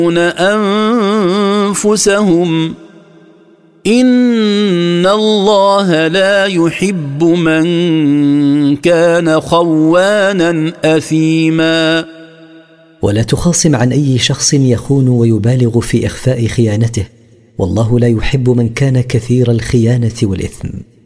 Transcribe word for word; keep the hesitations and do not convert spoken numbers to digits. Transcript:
أنفسهم إن الله لا يحب من كان خوانا أثيما. ولا تخاصم عن أي شخص يخون ويبالغ في إخفاء خيانته، والله لا يحب من كان كثير الخيانة والإثم.